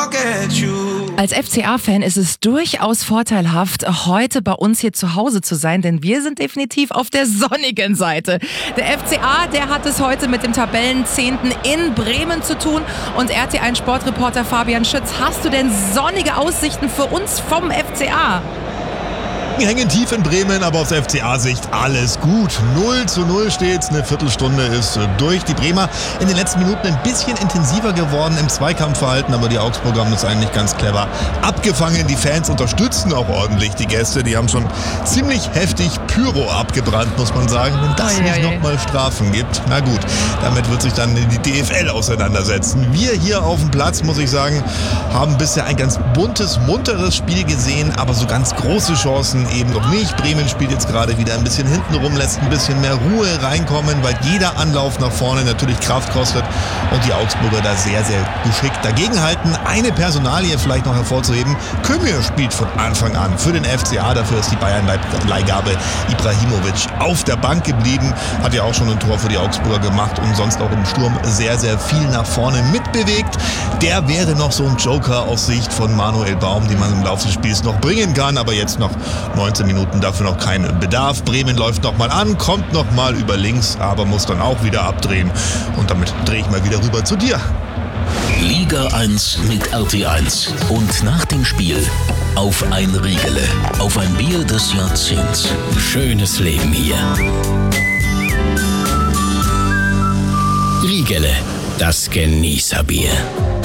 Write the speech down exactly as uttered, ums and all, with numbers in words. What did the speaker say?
forget you. Als F C A-Fan ist es durchaus vorteilhaft, heute bei uns hier zu Hause zu sein, denn wir sind definitiv auf der sonnigen Seite. Der F C A, der hat es heute mit dem Tabellenzehnten in Bremen zu tun. Und R T eins-Sportreporter Fabian Schütz, hast du denn sonnige Aussichten für uns vom F C A? Wir hängen tief in Bremen, aber aus F C A-Sicht alles gut. null zu null steht's, eine Viertelstunde ist durch. Die Bremer in den letzten Minuten ein bisschen intensiver geworden im Zweikampfverhalten, aber die Augsburger haben das eigentlich ganz clever abgefangen. Die Fans unterstützen auch ordentlich die Gäste. Die haben schon ziemlich heftig Pyro abgebrannt, muss man sagen. Wenn das nicht nochmal Strafen gibt, na gut, damit wird sich dann die D F L auseinandersetzen. Wir hier auf dem Platz, muss ich sagen, haben bisher ein ganz buntes, munteres Spiel gesehen, aber so ganz große Chancen eben noch nicht. Bremen spielt jetzt gerade wieder ein bisschen hintenrum, lässt ein bisschen mehr Ruhe reinkommen, weil jeder Anlauf nach vorne natürlich Kraft kostet und die Augsburger da sehr, sehr geschickt dagegenhalten. Eine Personalie vielleicht noch hervorzuheben. Kömür spielt von Anfang an für den F C A, dafür ist die Bayern-Leihgabe Ibrahimovic auf der Bank geblieben, hat ja auch schon ein Tor für die Augsburger gemacht und sonst auch im Sturm sehr, sehr viel nach vorne mitbewegt. Der wäre noch so ein Joker aus Sicht von Manuel Baum, den man im Laufe des Spiels noch bringen kann, aber jetzt noch neunzehn Minuten, dafür noch kein Bedarf. Bremen läuft nochmal an, kommt nochmal über links, aber muss dann auch wieder abdrehen. Und damit drehe ich mal wieder rüber zu dir. Liga eins mit R T eins. Und nach dem Spiel auf ein Riegele, auf ein Bier des Jahrzehnts. Schönes Leben hier. Riegele, das Genießerbier.